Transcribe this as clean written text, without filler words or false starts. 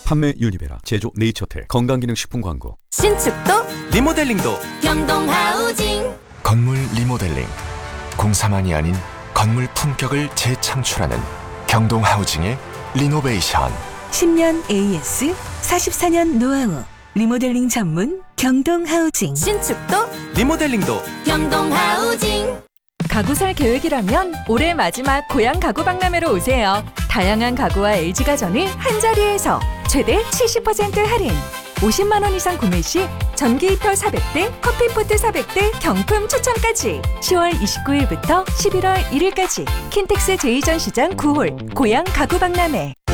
판매 유니베라, 제조 네이처텔, 건강기능식품 광고. 신축도 리모델링도 경동하우징. 건물 리모델링, 공사만이 아닌 건물 품격을 재창출하는 경동하우징의 리노베이션. 10년 AS, 44년 노하우, 리모델링 전문 경동하우징. 신축도 리모델링도 경동하우징. 가구 살 계획이라면 올해 마지막 고양 가구 박람회로 오세요. 다양한 가구와 LG가전을 한자리에서 최대 70% 할인. 50만 원 이상 구매 시 전기 히터 400대, 커피포트 400대 경품 추첨까지. 10월 29일부터 11월 1일까지 킨텍스 제2전시장 9홀 고양 가구 박람회.